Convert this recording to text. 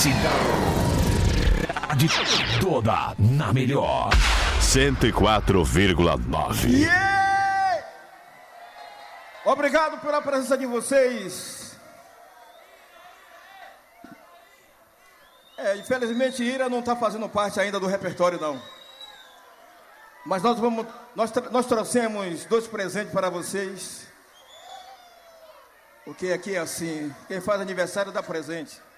cidade toda na melhor 104,9. Yeah! Obrigado pela presença de vocês. Infelizmente Ira não está fazendo parte ainda do repertório não. Mas nós trouxemos 2 presentes para vocês. Porque aqui é assim, quem faz aniversário dá presente.